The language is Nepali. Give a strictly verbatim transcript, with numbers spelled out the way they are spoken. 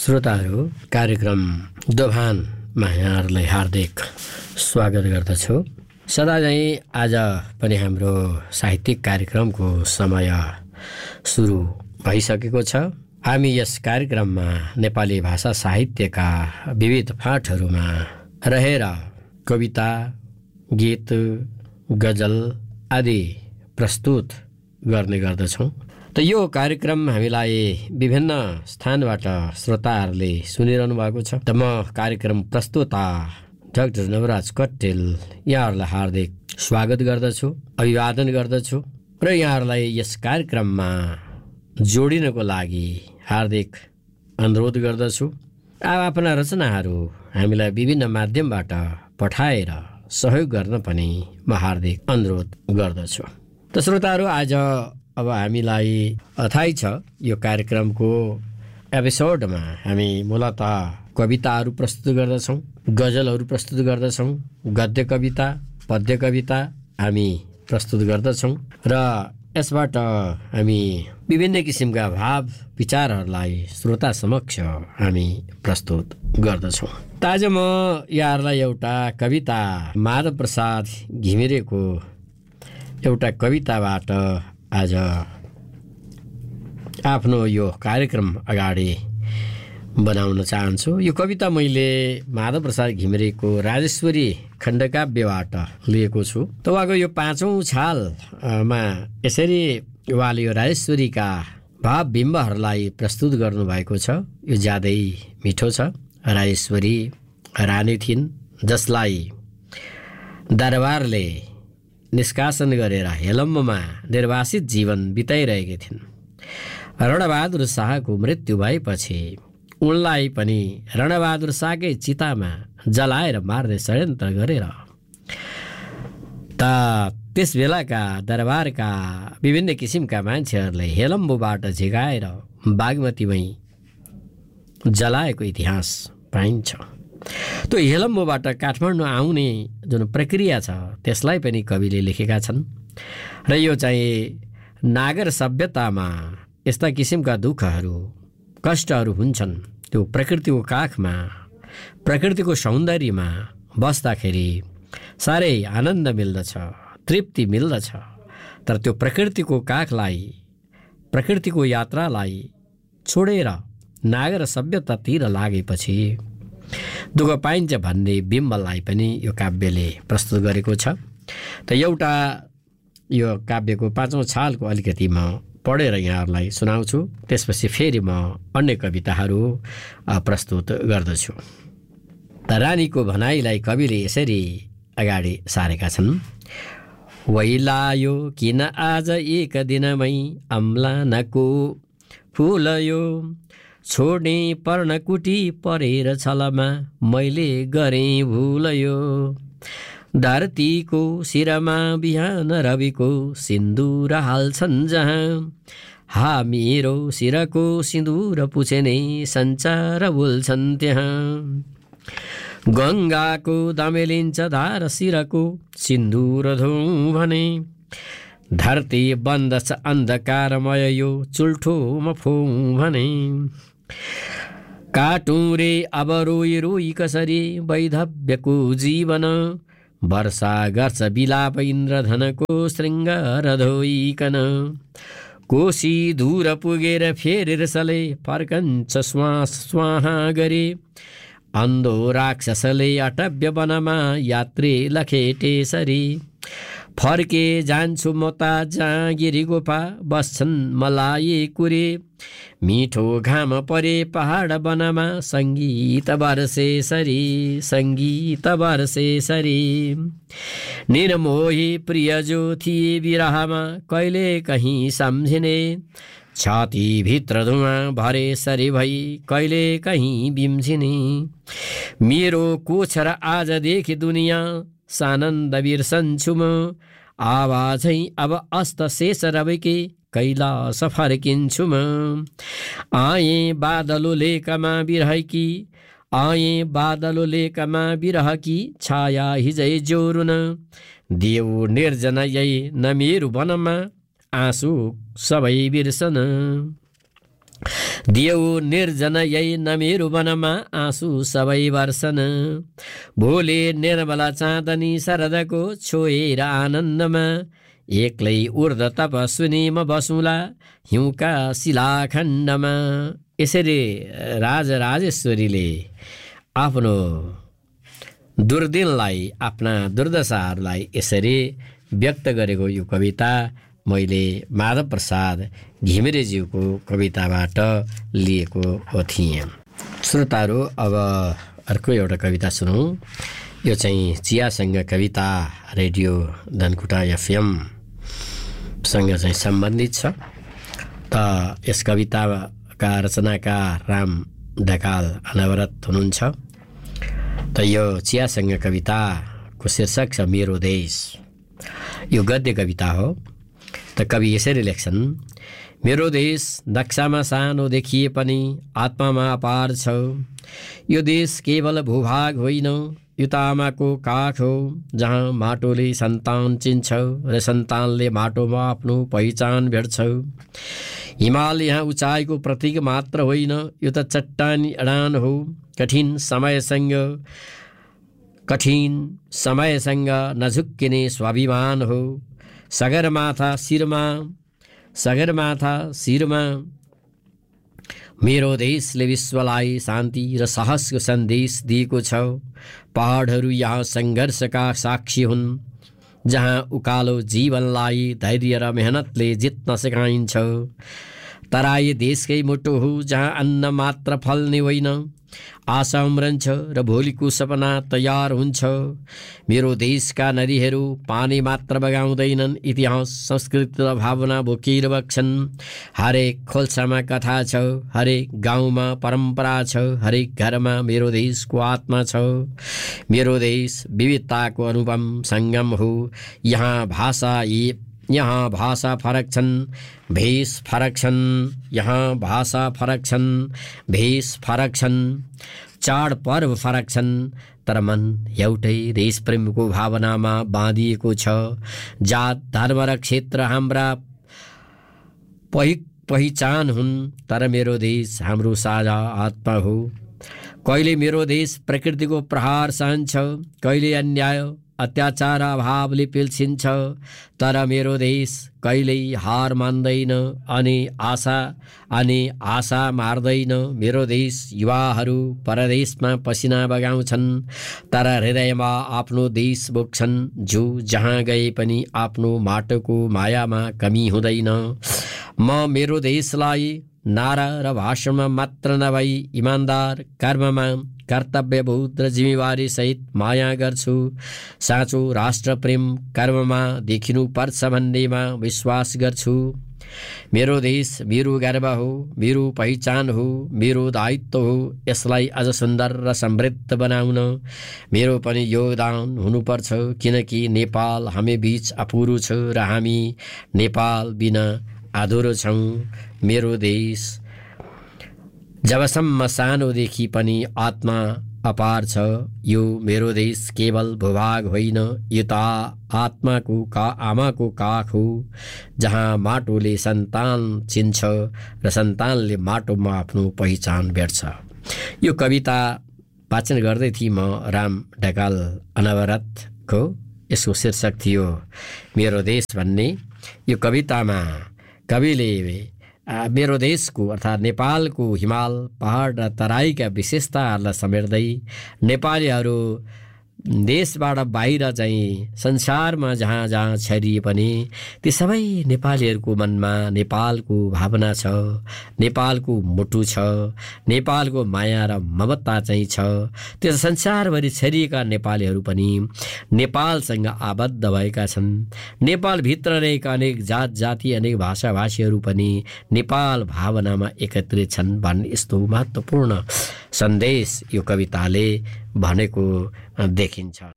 श्रोताहरू, कार्यक्रम दोभानमा यहाँहरूलाई हार्दिक स्वागत गर्दछु। सदा चाहिँ आज पनि हाम्रो साहित्यिक कार्यक्रमको समय सुरु भइसकेको छ। हामी यस कार्यक्रममा नेपाली भाषा साहित्यका विविध पाठहरूमा रहेर कविता, गीत, गजल आदि प्रस्तुत गर्ने गर्दछौँ। त यो कार्यक्रम हामीलाई विभिन्न स्थानबाट श्रोताहरूले सुनिरहनु भएको छ। त म कार्यक्रम प्रस्तुता डाक्टर नवराज कट्टेल यहाँहरूलाई हार्दिक स्वागत गर्दछु, अभिवादन गर्दछु र यहाँहरूलाई यस कार्यक्रममा जोडिनको लागि हार्दिक अनुरोध गर्दछु। आफ्ना रचनाहरू हामीलाई विभिन्न माध्यमबाट पठाएर सहयोग गर्न पनि म हार्दिक अनुरोध गर्दछु। त श्रोताहरू, आज अब हामीलाई थाहै छ यो कार्यक्रमको एपिसोडमा हामी मूलतः कविताहरू प्रस्तुत गर्दछौँ, गजलहरू प्रस्तुत गर्दछौँ, गद्य कविता, पद्य कविता हामी प्रस्तुत गर्दछौँ र यसबाट हामी विभिन्न किसिमका भाव विचारहरूलाई श्रोता समक्ष हामी प्रस्तुत गर्दछौँ। त आज म यहाँहरूलाई एउटा कविता माधव प्रसाद घिमिरेको एउटा कविताबाट आज आफ्नो यो कार्यक्रम अगाडि बनाउन चाहन्छु। यो कविता मैले माधव प्रसाद घिमिरेको राजेश्वरी खण्डकाव्यबाट लिएको छु। त उहाँको यो पाँचौँ छालमा यसरी उहाँले यो राजेश्वरीका भाव बिम्बहरूलाई प्रस्तुत गर्नुभएको छ। यो ज्यादै मिठो छ। राजेश्वरी रानी थिइन् जसलाई दरबारले निष्कासन गरेर हेलम्बमा निर्वासित जीवन बिताइरहेकी थिइन्। रणबहादुर शाहको मृत्यु भएपछि उनलाई पनि रणबहादुर शाहकै चितामा जलाएर मार्ने षड्यन्त्र गरेर त त्यस बेलाका दरबारका विभिन्न किसिमका मान्छेहरूले हेलम्बुबाट झिकाएर बागमतीमै जलाएको इतिहास पाइन्छ। त्यो हेलम्बुबाट काठमाडौँ आउने जुन प्रक्रिया छ त्यसलाई पनि कविले लेखेका छन् र यो चाहिँ नागर सभ्यतामा यस्ता किसिमका दुःखहरू कष्टहरू हुन्छन्। त्यो प्रकृतिको काखमा प्रकृतिको सौन्दर्यमा बस्दाखेरि साह्रै आनन्द मिल्दछ, तृप्ति मिल्दछ। तर त्यो प्रकृतिको काखलाई, प्रकृतिको यात्रालाई छोडेर नागर सभ्यतातिर लागेपछि दुःख पाइन्छ भन्ने बिम्बलाई पनि यो काव्यले प्रस्तुत गरेको छ। त एउटा यो काव्यको पाँचौँ छालको अलिकति म पढेर यहाँहरूलाई सुनाउँछु, त्यसपछि फेरि म अन्य कविताहरू प्रस्तुत गर्दछु। त रानीको भनाइलाई कविले यसरी अगाडि सारेका छन्। वैलायो किन आज एक दिनमै अम्लानको फुलयो, छोड्ने पर्णकुटी परेर छलमा मैले गरेँ भुलयो। धरतीको शिरमा बिहान रविको सिन्दुर हाल्छन् जहाँ, हा मेरो शिरको सिन्दुर पुछेने सञ्चार बोल्छन् त्यहाँ। गङ्गाको दमेलिन्छ धार शिरको सिन्दुर धौँ भने, धरती बन्दछ अन्धकारमय यो चुल्ठोमा फोँ भने। काटुँ रे अब रोई रोई कसरी वैधव्यको जीवन, वर्षा गर्छ बिलाप इन्द्रधनको श्रृङ्गार धोइकन। कोशी दूर पुगेर फेरि रिसले फर्कन्छ श्वास स्वाहा गरे, अन्धो राक्षसले अटव्य वनमा यात्री लखेटेसरी। फर्के जान्छु म त जाँगिरी गोफा बस्छन् मलाई कुरे, मिठो घाम परे पहाड वनमा सङ्गीत बर्से सरी, सङ्गीत बर्से सरी। निर्मोही प्रिय जो थिए विरहमा कहिले कहीँ सम्झिने, छातीभित्र धुवाँ भरे सरी भई कहिले कहीँ बिम्झिने। मेरो कोछर आजदेखि दुनियाँ सानन्द बिर्सन्छु म, आवाजै अब अस्त शेष रविके कैलाश फर्किन्छु म। आएँ बादलो लेकमा बिरहकी, आएँ बादलो लेकमा बिरहकी छाया हिजै जोरुन। देऊ निर्जन यही न मेरो वनमा आँसु सबै बिर्सन। दियौ निर्जन यही न मेरो वनमा आँसु सबै वर्षन भोले निर्मला चाँदनी शरदको छोएर आनन्दमा एक्लै ऊर्ध तपस्विनी म बसुँला हिउँका शिलाखण्डमा। यसरी राजराजेश्वरीले आफ्नो दुर्दिनलाई आफ्ना दुर्दशाहरूलाई यसरी व्यक्त गरेको यो कविता मैले माधव प्रसाद घिमिरेज्यूको कविताबाट लिएको थिएँ। श्रोताहरू, अब अर्को एउटा कविता सुनौँ। यो चाहिँ चियासँग कविता रेडियो धनकुटा एफएमसँग चाहिँ सम्बन्धित छ। त यस कविताका रचनाकार राम ढकाल अनवरत हुनुहुन्छ। त यो चियासँग कविताको शीर्षक छ मेरो देश। यो गद्य कविता हो। त कवि यसरी लेख्छन्, मेरो देश नक्सामा सानो देखिए पनि आत्मामा अपार छ। यो देश केवल भूभाग होइन, यो त आमाको काख हो जहाँ माटोले सन्तान चिन्छ र सन्तानले माटोमा आफ्नो पहिचान भेट्छ। हिमाल यहाँ उचाइको प्रतीक मात्र होइन, यो त चट्टानी अडान हो। कठिन समयसँग कठिन समयसँग नझुक्किने स्वाभिमान हो। सगरमाथा शिरमा सगरमाथा शिरमा मेरो देशले विश्वलाई शान्ति र साहसको सन्देश दिएको छ। पहाडहरू यहाँ सङ्घर्षका साक्षी हुन्, जहाँ उकालो जीवनलाई धैर्य र मेहनतले जित्न सिकाइन्छ। तराई देशकै मुटु हो, जहाँ अन्न मात्र फल्ने होइन, आशा उम्रन्छ र भोलिको सपना तयार हुन्छ। मेरो देशका नदीहरू पानी मात्र बगाउँदैनन्, इतिहास संस्कृति र भावना बोकेर बग्छन्। हरेक खोल्सामा कथा छ, हरेक गाउँमा परम्परा छ, हरेक घरमा मेरो देशको आत्मा छ। मेरो देश विविधताको अनुपम सङ्गम हो। यहाँ भाषा यहाँ भाषा फरक छन्, भेष फरक छन्। यहाँ भाषा फरक छन्, भेष फरक छन्। चाड पर्व फरक छन्, तर मन एउटै देशप्रेमको भावनामा बाँधिएको छ। जात धर्म र क्षेत्र हाम्रा पहि पहिचान हुन्, तर मेरो देश हाम्रो साझा आत्मा हो। कहिले मेरो देश प्रकृतिको प्रहार सहन्छ, कहिले अन्याय अत्याचार अभावले पिल्सिन्छ, तर मेरो देश कहिल्यै हार मान्दैन अनि आशा अनि आशा मार्दैन। मेरो देश युवाहरू परदेशमा पसिना बगाउँछन्, तर हृदयमा आफ्नो देश बोक्छन्। जो जहाँ गए पनि आफ्नो माटोको मायामा कमी हुँदैन। म मेरो देशलाई नारा र भाषणमा मात्र नभई इमान्दार कर्ममा कर्तव्यबोध र जिम्मेवारी सहित माया गर्छु। साँचो राष्ट्रप्रेम कर्ममा देखिनुपर्छ भन्नेमा विश्वास गर्छु। मेरो देश मेरो गर्व हो, मेरो पहिचान हो, मेरो दायित्व हो। यसलाई अझ सुन्दर र समृद्ध बनाउन मेरो पनि योगदान हुनुपर्छ, किनकि नेपाल हामी बीच अपुरो छ र हामी नेपाल बिना अधुरो छौँ। मेरो देश जबसम्म सानोदेखि पनि आत्मा अपार छ। यो मेरो देश केवल भूभाग होइन, यो त आत्माको का आमाको काख हो, जहाँ माटोले सन्तान चिन्छ र सन्तानले माटोमा आफ्नो पहिचान भेट्छ। यो कविता वाचन गर्दै थिएँ म राम ढकाल अनवरतको। यसको शीर्षक थियो मेरो देश भन्ने। यो कवितामा कविले मेरो देशको अर्थात् नेपालको हिमाल पहाड र तराईका विशेषताहरूलाई समेट्दै नेपालीहरू देशबाट बाहिर चाहिँ संसारमा जहाँ जहाँ छरिए पनि ती सबै नेपालीहरूको मनमा नेपालको भावना छ, नेपालको मुटु छ, नेपालको माया र ममता चाहिँ छ। त्यस संसारभरि छरिएका नेपालीहरू पनि नेपालसँग आबद्ध भएका छन्। नेपालभित्र रहेका अनेक जात जाति अनेक भाषाभाषीहरू पनि नेपाल भावनामा एकत्रित छन् भन्ने यस्तो महत्त्वपूर्ण सन्देश यो कविताले भनेको देखिन्छ।